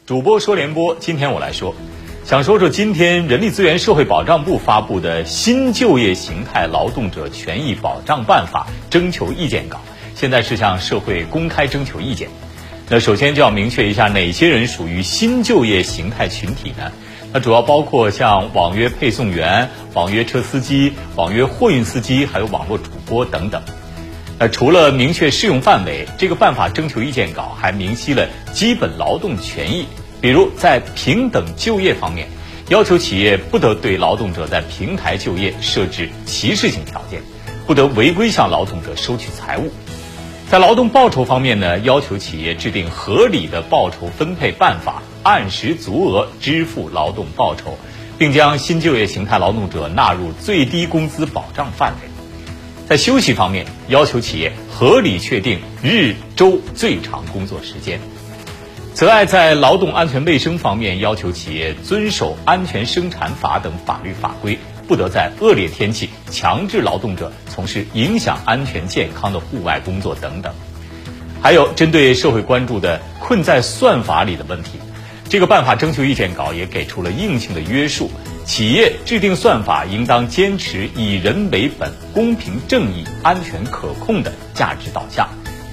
主播说联播，今天我来说，想说说今天人力资源社会保障部发布的新就业形态劳动者权益保障办法征求意见稿，现在是向社会公开征求意见。那首先就要明确一下哪些人属于新就业形态群体呢？那主要包括像网约配送员、网约车司机、网约货运司机，还有网络主播等等。除了明确适用范围，这个办法征求意见稿还明晰了基本劳动权益，比如在平等就业方面，要求企业不得对劳动者在平台就业设置歧视性条件，不得违规向劳动者收取财物。在劳动报酬方面呢，要求企业制定合理的报酬分配办法，按时足额支付劳动报酬，并将新就业形态劳动者纳入最低工资保障范围。在休息方面，要求企业合理确定日周最长工作时间。此外，在劳动安全卫生方面，要求企业遵守安全生产法等法律法规，不得在恶劣天气强制劳动者从事影响安全健康的户外工作等等。还有针对社会关注的困在算法里的问题，这个办法征求意见稿也给出了硬性的约束，企业制定算法应当坚持以人为本、公平正义、安全可控的价值导向，